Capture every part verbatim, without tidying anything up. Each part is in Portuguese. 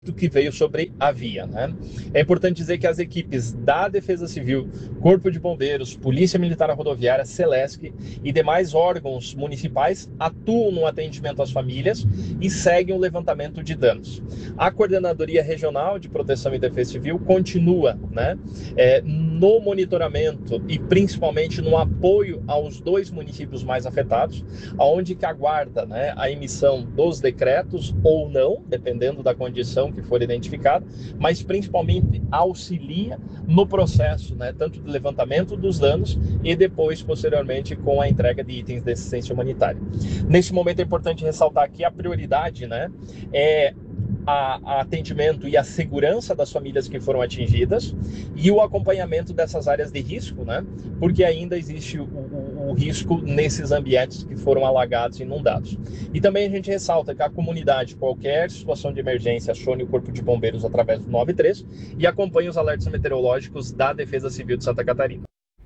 que veio sobre a via, né? É importante dizer que as equipes da Defesa Civil, Corpo de Bombeiros, Polícia Militar Rodoviária, Celesc e demais órgãos municipais atuam no atendimento às famílias e seguem o levantamento de danos. A Coordenadoria Regional de Proteção e Defesa Civil continua, né, é, no monitoramento e principalmente no apoio aos dois municípios mais afetados, onde que aguarda, né, a emissão dos decretos ou não, dependendo da condição que for identificada, mas principalmente auxilia no processo, né, tanto de levantamento dos danos e depois, posteriormente, com a entrega de itens de assistência humanitária. Nesse momento é importante ressaltar que a prioridade, né, é A, a atendimento e a segurança das famílias que foram atingidas e o acompanhamento dessas áreas de risco, né? Porque ainda existe o, o, o risco nesses ambientes que foram alagados e inundados. E também a gente ressalta que a comunidade, qualquer situação de emergência, acione o Corpo de Bombeiros através do nove três e acompanhe os alertas meteorológicos da Defesa Civil de Santa Catarina.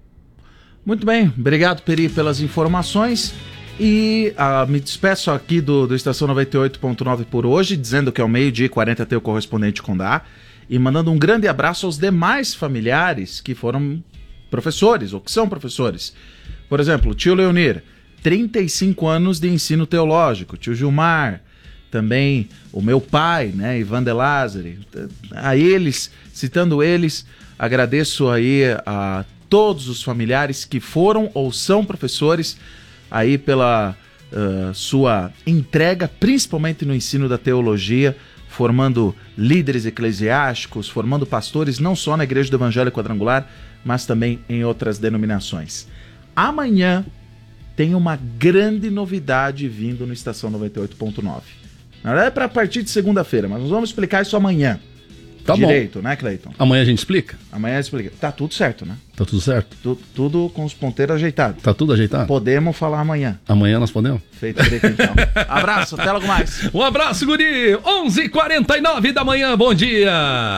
Muito bem, obrigado, Peri, pelas informações. E ah, me despeço aqui do, do Estação noventa e oito ponto nove por hoje, dizendo que é o meio-dia e quarenta tem o correspondente Condá, e mandando um grande abraço aos demais familiares que foram professores, ou que são professores. Por exemplo, o tio Leonir, trinta e cinco anos de ensino teológico, tio Gilmar, também o meu pai, né, Ivan de Lázari. A eles, citando eles, agradeço aí a todos os familiares que foram ou são professores, aí pela uh, sua entrega, principalmente no ensino da teologia, formando líderes eclesiásticos, formando pastores não só na Igreja do Evangelho Quadrangular, mas também em outras denominações. Amanhã tem uma grande novidade vindo no Estação noventa e oito ponto nove. Na verdade é para partir de segunda-feira, mas nós vamos explicar isso amanhã. Tá Direito, bom. Né, Cleiton? Amanhã a gente explica? Amanhã a gente explica. Tá tudo certo, né? Tá tudo certo? Tu, tudo com os ponteiros ajeitados. Tá tudo ajeitado? Podemos falar amanhã. Amanhã nós podemos? Feito direito, então. Abraço, até logo mais. Um abraço, guri! onze e quarenta e nove da manhã, bom dia!